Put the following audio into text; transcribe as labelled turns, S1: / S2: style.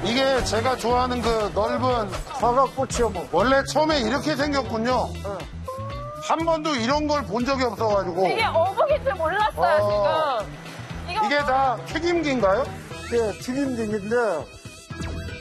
S1: 이게 제가 좋아하는 그 넓은
S2: 사과꽃이요, 뭐.
S1: 원래 처음에 이렇게 생겼군요. 한 번도 이런 걸 본 적이 없어가지고.
S3: 이게 어묵일 줄 몰랐어요, 지금.
S1: 이게 다 튀김기인가요?
S2: 예, 튀김등인데